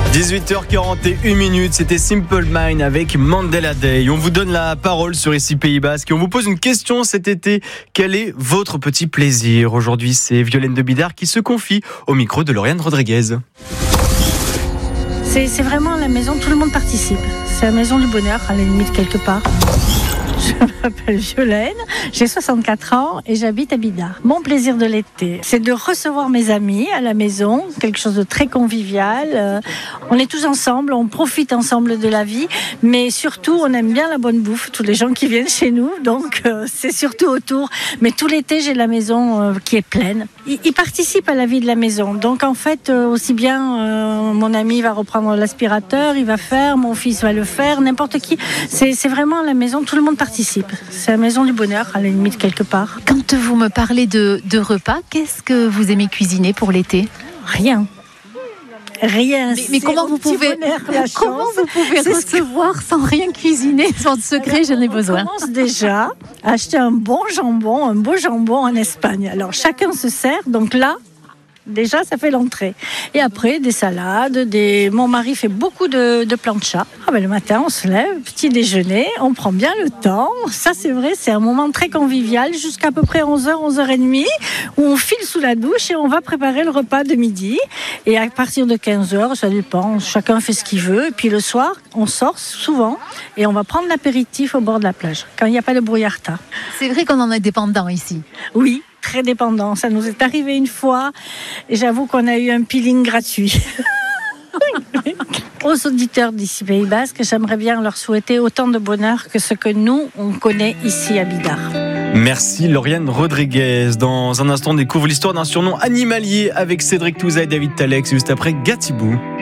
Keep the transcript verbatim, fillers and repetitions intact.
dix-huit heures quarante et une minutes, c'était Simple Mind avec Mandela Day. On vous donne la parole sur Ici Pays Basque et on vous pose une question cet été. Quel est votre petit plaisir ? Aujourd'hui, c'est Violaine de Bidart qui se confie au micro de Lauriane Rodriguez. C'est, c'est vraiment la maison, tout le monde participe. C'est la maison du bonheur, à la limite quelque part. Je m'appelle Violaine, j'ai soixante-quatre ans et j'habite à Bidart. Mon plaisir de l'été, c'est de recevoir mes amis à la maison, quelque chose de très convivial. Euh, on est tous ensemble, on profite ensemble de la vie, mais surtout on aime bien la bonne bouffe, tous les gens qui viennent chez nous, donc euh, c'est surtout autour. Mais tout l'été, j'ai la maison euh, qui est pleine. Ils, ils participent à la vie de la maison, donc en fait, euh, aussi bien euh, mon ami va reprendre l'aspirateur, il va faire, mon fils va le faire, n'importe qui. C'est, c'est vraiment la maison, tout le monde participe. C'est la maison du bonheur, à la limite, quelque part. Quand vous me parlez de, de repas, qu'est-ce que vous aimez cuisiner pour l'été ? Rien. Rien. Mais, mais comment, vous pouvez, bonheur, comment vous pouvez c'est recevoir que... sans rien cuisiner ? Sans secret, j'en ai besoin. On commence déjà à acheter un bon jambon, un beau jambon en Espagne. Alors chacun se sert, donc là, déjà, ça fait l'entrée. Et après, des salades, des... mon mari fait beaucoup de, de plancha. Ah ben, le matin, on se lève, petit déjeuner, on prend bien le temps. Ça, c'est vrai, c'est un moment très convivial jusqu'à à peu près onze heures, onze heures trente, où on file sous la douche et on va préparer le repas de midi. Et à partir de quinze heures, ça dépend, chacun fait ce qu'il veut. Et puis le soir, on sort souvent et on va prendre l'apéritif au bord de la plage, quand il n'y a pas de brouillard tard. C'est vrai qu'on en est dépendant ici. Oui. Très dépendant. Ça nous est arrivé une fois et j'avoue qu'on a eu un peeling gratuit. Aux auditeurs d'Ici Pays Basque, j'aimerais bien leur souhaiter autant de bonheur que ce que nous, on connaît ici à Bidart. Merci Lauriane Rodriguez. Dans un instant, on découvre l'histoire d'un surnom animalier avec Cédric Touza et David Talex, juste après Gatibou.